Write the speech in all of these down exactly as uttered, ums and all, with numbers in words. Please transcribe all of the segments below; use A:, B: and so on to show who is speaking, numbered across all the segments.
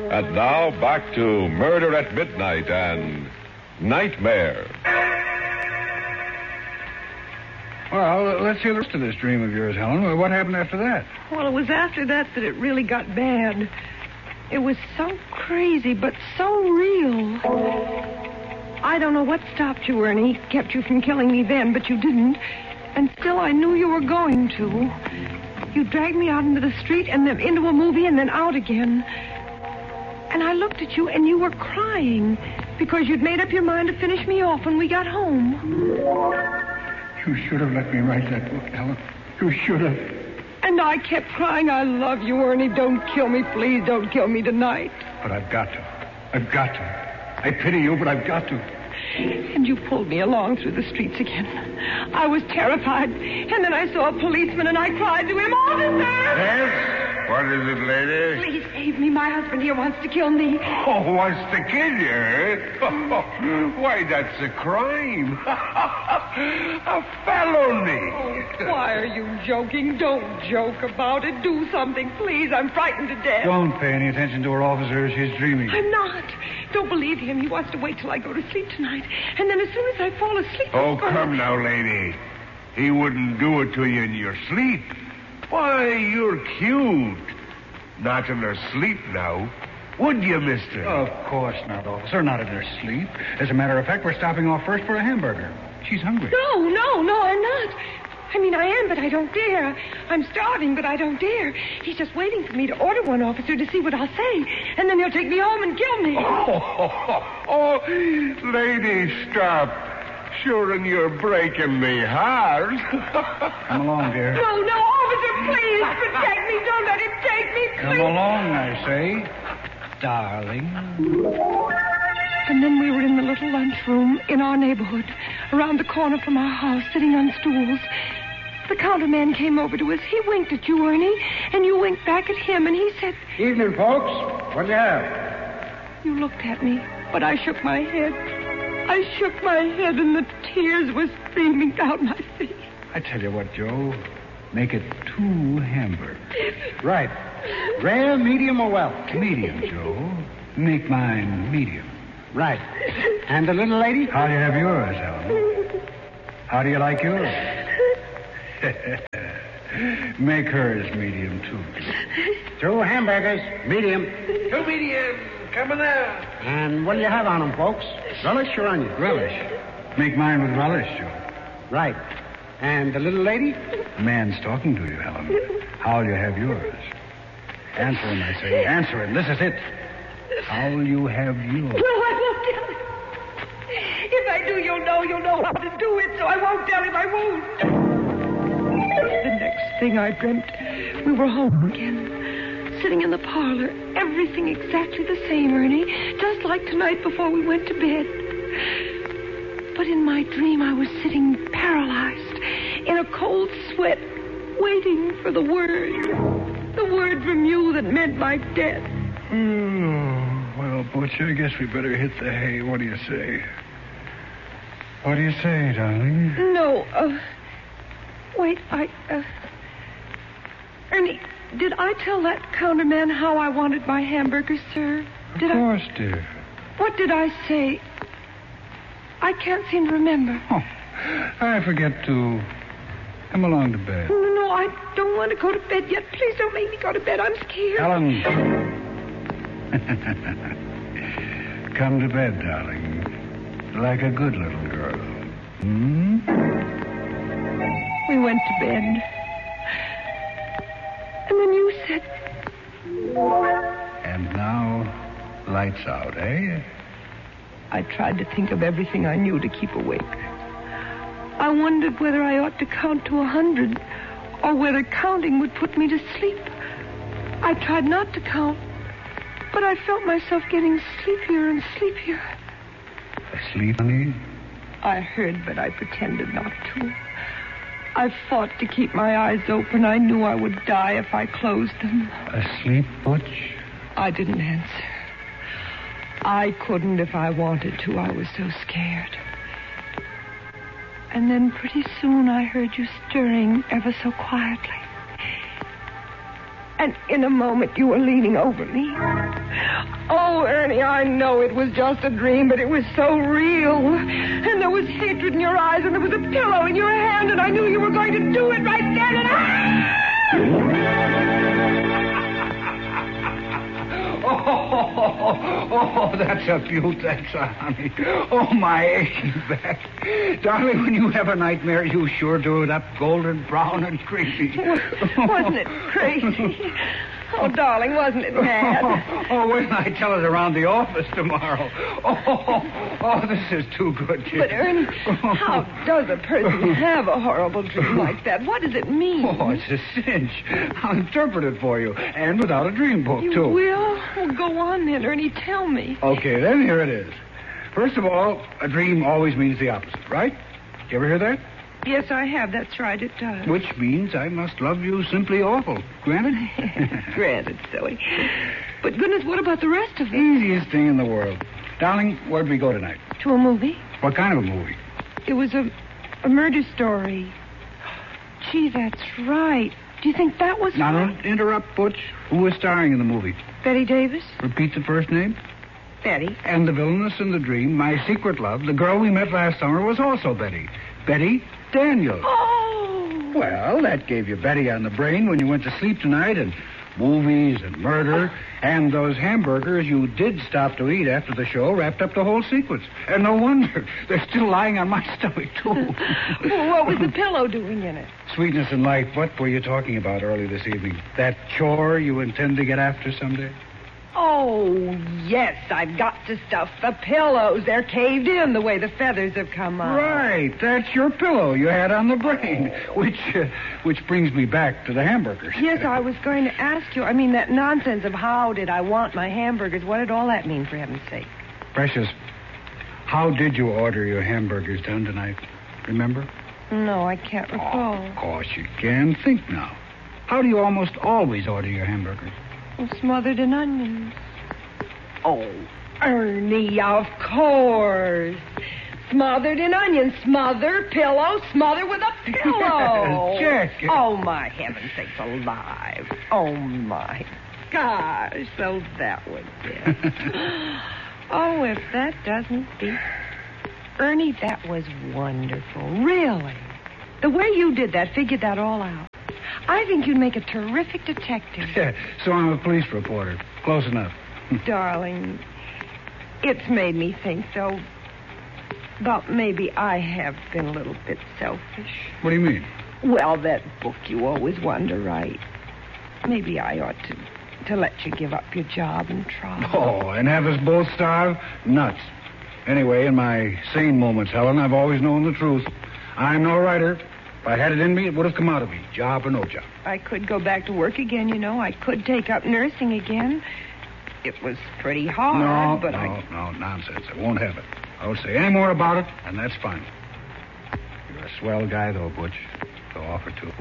A: And now back to Murder at Midnight and Nightmare.
B: Well, let's hear the rest of this dream of yours, Helen. What happened after that?
C: Well, it was after that that it really got bad. It was so crazy, but so real. I don't know what stopped you, Ernie, kept you from killing me then, but you didn't. And still I knew you were going to. You dragged me out into the street and then into a movie and then out again. And I looked at you and you were crying because you'd made up your mind to finish me off when we got home.
B: You should have let me write that book, Helen. You should have.
C: And I kept crying, I love you, Ernie. Don't kill me, please. Don't kill me tonight.
B: But I've got to. I've got to. I pity you, but I've got to.
C: And you pulled me along through the streets again. I was terrified. And then I saw a policeman and I cried to him, "Officer!"
D: Yes? What is it, lady?
C: Please save me. My husband here wants to kill me.
D: Oh, wants to kill you, eh? Why, that's a crime. A felony.
C: Oh, why are you joking? Don't joke about it. Do something, please. I'm frightened to death.
B: Don't pay any attention to her, officer. She's dreaming.
C: I'm not. Don't believe him. He wants to wait till I go to sleep tonight. And then as soon as I fall asleep...
D: Oh, come now, lady. He wouldn't do it to you in your sleep. Why, you're cute. Not in her sleep now. Would you, mister?
B: Of course not, officer. Not in her sleep. As a matter of fact, we're stopping off first for a hamburger. She's hungry.
C: No, no, no, I'm not. I mean, I am, but I don't dare. I'm starving, but I don't dare. He's just waiting for me to order one, officer, to see what I'll say. And then he'll take me home and kill me.
D: Oh, oh, oh, oh. Lady, stop. Sure, and you're breaking me heart.
B: Come along, dear.
C: No, no, officer, please protect me. Don't let him take me, please.
B: Come along, I say, darling.
C: And then we were in the little lunchroom in our neighborhood, around the corner from our house, sitting on stools. The counterman came over to us. He winked at you, Ernie, and you winked back at him, and he said...
E: Evening, folks. What do you have?
C: You looked at me, but I shook my head. I shook my head, and the tears were streaming down my face.
B: I tell you what, Joe. Make it two hamburgers.
E: Right. Rare, medium, or well?
B: Medium, Joe. Make mine medium.
E: Right. And the little lady?
B: How do you have yours, Helen? How do you like yours? Make hers medium, too.
E: Two hamburgers, medium.
D: Two medium. Coming out.
E: And what do you have on them, folks? Relish or onion?
B: Relish. Make mine with relish, Joe.
E: Right. And the little lady?
B: The man's talking to you, Helen. How'll you have yours? Answer him, I say. Answer him. This is it. How'll you have yours?
C: No, I won't tell him. If I do, you'll know. You'll know how to do it, so I won't tell him. I won't. The next thing I dreamt, we were home again, sitting in the parlor, everything exactly the same, Ernie, just like tonight before we went to bed. But in my dream, I was sitting paralyzed, in a cold sweat, waiting for the word, the word from you that meant my death.
B: Oh, well, Butch, I guess we better hit the hay. What do you say? What do you say, darling?
C: No, uh... Wait, I, uh... Ernie, did I tell that counterman how I wanted my hamburgers served? Did
B: of course,
C: I...
B: dear.
C: What did I say? I can't seem to remember.
B: Oh, I forget to... Come along to bed.
C: No, no, I don't want to go to bed yet. Please don't make me go to bed. I'm scared.
B: Helen. Come to bed, darling. Like a good little girl. Hmm?
C: We went to bed. And then you said...
B: And now, lights out, eh?
C: I tried to think of everything I knew to keep awake. I wondered whether I ought to count to a hundred or whether counting would put me to sleep. I tried not to count, but I felt myself getting sleepier and sleepier.
B: Asleep, honey?
C: I heard, but I pretended not to. I fought to keep my eyes open. I knew I would die if I closed them.
B: Asleep, Butch?
C: I didn't answer. I couldn't if I wanted to. I was so scared. And then pretty soon I heard you stirring ever so quietly. And in a moment, you were leaning over me. Oh, Ernie, I know it was just a dream, but it was so real. And there was hatred in your eyes, and there was a pillow in your hand, and I knew you were going to do it right then, and I...
B: Oh, oh, that's a beaut, that's a honey. Oh, my aching back. Darling, when you have a nightmare, you sure do it up golden brown and creamy.
C: Wasn't it crazy? Oh, darling, wasn't it mad?
B: Oh, oh, wait till I tell it around the office tomorrow. Oh, oh, oh, this is too good, kid.
C: But, Ernie, how does a person have a horrible dream like that? What does it mean?
B: Oh, it's a cinch. I'll interpret it for you, and without a dream book,
C: You
B: too.
C: will? Well, go on then, Ernie. Tell me.
B: Okay, then here it is. First of all, a dream always means the opposite, right? You ever hear that?
C: Yes, I have. That's right, it does.
B: Which means I must love you simply awful. Granted?
C: Granted, silly. But goodness, what about the rest of it?
B: Easiest thing in the world. Darling, where'd we go tonight?
C: To a movie?
B: What kind of a movie?
C: It was a, a murder story. Gee, that's right. Do you think that was...
B: Now, don't interrupt, Butch. Who was starring in the movie?
C: Betty Davis?
B: Repeat the first name.
C: Betty.
B: And the villainess in the dream, my secret love, the girl we met last summer, was also Betty. Betty Daniels.
C: Oh!
B: Well, that gave you Betty on the brain when you went to sleep tonight, and movies and murder, and those hamburgers you did stop to eat after the show wrapped up the whole sequence. And no wonder. They're still lying on my stomach, too.
C: Well, what was the pillow doing in it?
B: Sweetness and light, what were you talking about early this evening? That chore you intend to get after someday?
C: Oh, yes, I've got to stuff the pillows. They're caved in the way the feathers have come out.
B: Right, that's your pillow you had on the brain, which uh, which brings me back to the hamburgers.
C: Yes, I was going to ask you. I mean, that nonsense of how did I want my hamburgers, what did all that mean, for heaven's sake?
B: Precious, how did you order your hamburgers done tonight? Remember?
C: No, I can't recall.
B: Oh, of course you can. Think now. How do you almost always order your hamburgers?
C: Well, smothered in onions. Oh, Ernie, of course. Smothered in onions. Smother, pillow, smother with a pillow.
B: Check.
C: Oh, my heaven sakes alive. Oh, my gosh. So that was it. Oh, if that doesn't beat... Ernie, that was wonderful. Really. The way you did that, figured that all out. I think you'd make a terrific detective.
B: Yeah, so I'm a police reporter. Close enough.
C: Darling, it's made me think, though, about maybe I have been a little bit selfish.
B: What do you mean?
C: Well, that book you always want to write. Maybe I ought to, to let you give up your job and try.
B: Oh, and have us both starve? Nuts. Anyway, in my sane moments, Helen, I've always known the truth. I'm no writer. If I had it in me, it would have come out of me, job or no job.
C: I could go back to work again, you know. I could take up nursing again. It was pretty hard,
B: no,
C: but
B: no,
C: I...
B: No, nonsense. I won't have it. I won't say any more about it, and that's fine. You're a swell guy, though, Butch. So offer to.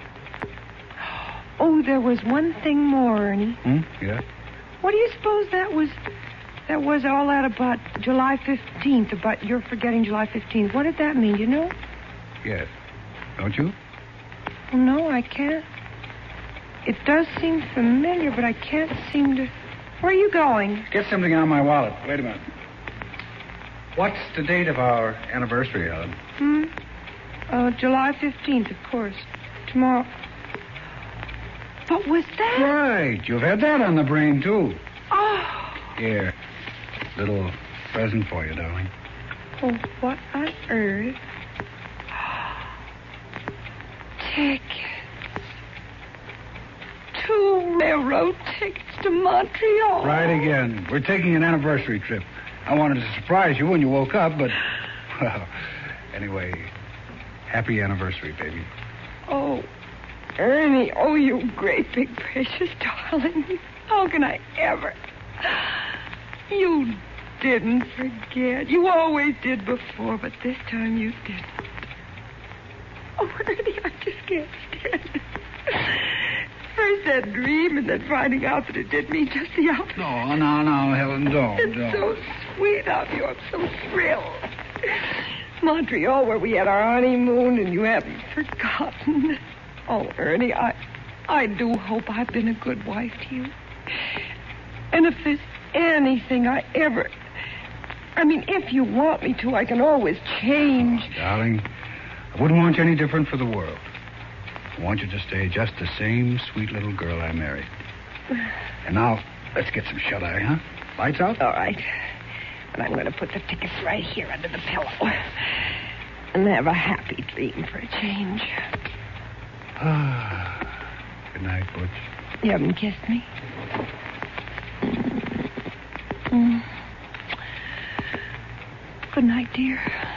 C: Oh, there was one thing more, Ernie.
B: Hmm? Yeah?
C: What do you suppose that was... That was all that about July fifteenth, about your forgetting July fifteenth. What did that mean, you know?
B: Yes. Don't you?
C: Oh, no, I can't. It does seem familiar, but I can't seem to... Where are you going?
B: Get something out of my wallet. Wait a minute. What's the date of our anniversary, Helen?
C: Hmm? Uh, July fifteenth, of course. Tomorrow. What was that?
B: Right. You've had that on the brain, too.
C: Oh.
B: Here. Little present for you, darling.
C: Oh, what on earth? Tickets. Two railroad tickets to Montreal.
B: Right again. We're taking an anniversary trip. I wanted to surprise you when you woke up, but... Well, anyway, happy anniversary, baby.
C: Oh, Ernie, oh, you great big precious darling. How can I ever... You didn't forget. You always did before, but this time you didn't. Oh, Ernie, I just can't stand it. First that dream, and then finding out that it did me just the opposite.
B: No, no, no, Helen, don't,
C: It's
B: don't.
C: so sweet of you. I'm so thrilled. Montreal, where we had our honeymoon, and you haven't forgotten. Oh, Ernie, I... I do hope I've been a good wife to you. And if there's anything I ever... I mean, if you want me to, I can always change.
B: Oh, darling, I wouldn't want you any different for the world. I want you to stay just the same sweet little girl I married. And now, let's get some shut-eye, huh? Lights out?
C: All right. And I'm going to put the tickets right here under the pillow. And have a happy dream for a change.
B: Ah. Good night, Butch.
C: You haven't kissed me? Mm. Good night, dear.